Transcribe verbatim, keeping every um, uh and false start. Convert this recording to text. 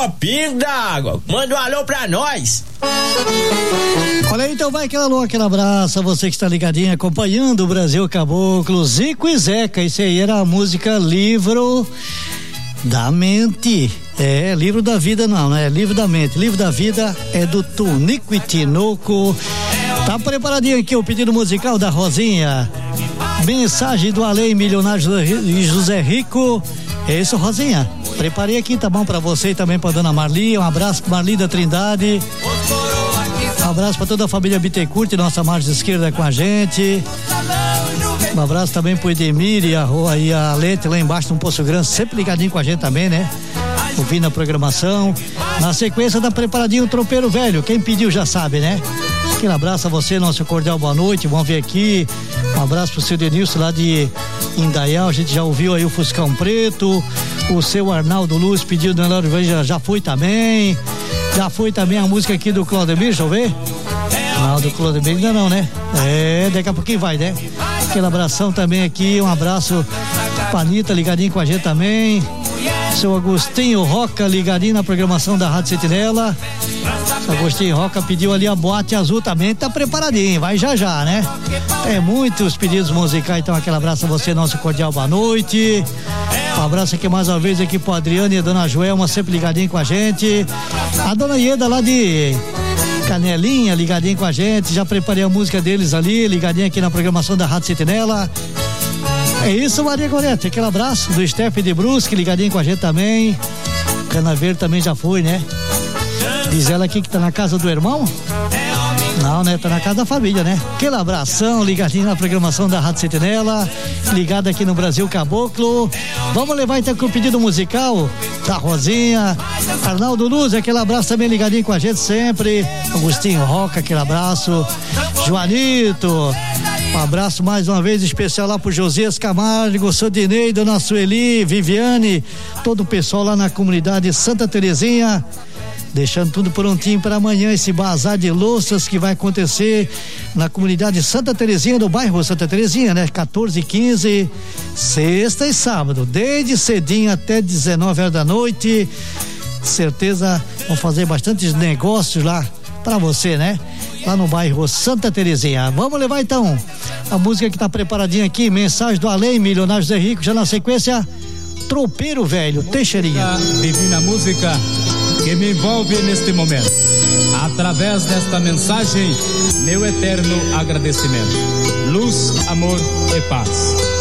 Pingo d'Água. Manda um alô pra nós. Olha aí, então vai aquele alô, aquele abraço a você que está ligadinho, acompanhando o Brasil Caboclo, Zico e Zeca. Isso aí era a música Livro da Mente. É, Livro da Vida não, né? Livro da Mente. Livro da Vida é do Tunico e Tinoco. Tá preparadinho aqui o pedido musical da Rosinha. Mensagem do Além Milionário e José Rico. É isso, Rosinha. Preparei aqui, tá bom pra você e também pra dona Marli. Um abraço pra Marli da Trindade. Um abraço pra toda a família Bittencourt, nossa margem esquerda com a gente. Um abraço também pro Edemir e a, e a Lete lá embaixo no Poço Grande, sempre ligadinho com a gente também, né? Ouvindo a programação. Na sequência da Preparadinho o Tropeiro Velho. Quem pediu já sabe, né? Aquele abraço a você, nosso cordial boa noite. Vamos ver aqui. Um abraço pro seu Denilson lá de Indaial. A gente já ouviu aí o Fuscão Preto. O seu Arnaldo Luz pediu do Nelório já, já foi também. Já foi também a música aqui do Claudemir, deixa eu ver. Não, do Claudemir ainda não, né? É, daqui a pouquinho vai, né? Aquele abração também aqui. Um abraço pra Anitta ligadinho com a gente também. Seu Agostinho Roca ligadinho na programação da Rádio Sentinela. Seu Agostinho Roca pediu ali a Boate Azul também, tá preparadinho, vai já já, né? É muitos pedidos musicais, então aquele abraço a você, nosso cordial boa noite. Um abraço aqui mais uma vez aqui pro Adriano e a dona Joelma, sempre ligadinho com a gente. A dona Ieda lá de Canelinha, ligadinho com a gente, já preparei a música deles ali, ligadinho aqui na programação da Rádio Sentinela. É isso, Maria Gorete, aquele abraço do Steph de Brusque, ligadinho com a gente também. Cana Verde também já foi, né? Diz ela aqui que tá na casa do irmão? Não, né? Tá na casa da família, né? Aquele abração, ligadinho na programação da Rádio Sentinela, ligado aqui no Brasil Caboclo. Vamos levar então com o pedido musical da Rosinha. Arnaldo Luz, aquele abraço também ligadinho com a gente sempre. Agostinho Roca, aquele abraço. Joanito, um abraço mais uma vez especial lá pro Josias Camargo, Sodinei, Dona Sueli, Viviane, todo o pessoal lá na comunidade Santa Terezinha. Deixando tudo prontinho para amanhã, esse bazar de louças que vai acontecer na comunidade Santa Terezinha, do bairro Santa Terezinha, né? quatorze e quinze, sexta e sábado, desde cedinho até dezenove horas da noite. Certeza vão fazer bastantes negócios lá para você, né? Lá no bairro Santa Terezinha. Vamos levar então a música que tá preparadinha aqui, Mensagem do Além, Milionário Zé Rico, já na sequência, Tropeiro Velho, Teixeirinha. Divina música que me envolve neste momento. Através desta mensagem, meu eterno agradecimento. Luz, amor e paz.